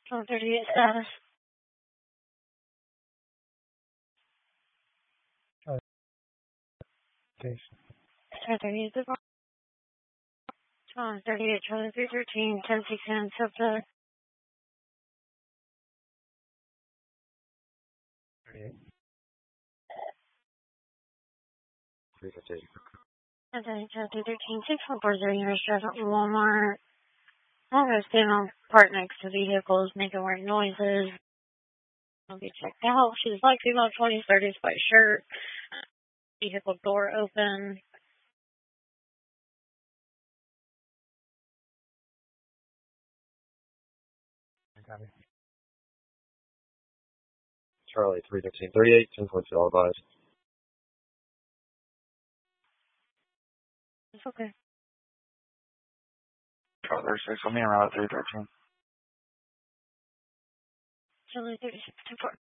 38 status. Okay. 38 the 38 Charlie 313 10 subject. 38. 315. 38 Charlie 313 640 Unit Drive up in Walmart. I'm going to stand on park next to vehicles, making weird noises. I'll be checked out. She's like female 20s, 30s, white shirt. Vehicle door open. Copy. Charlie 315. 38. 10.2 all advised. It's okay. Charlie 36, let me around at 313. Charlie 36 24.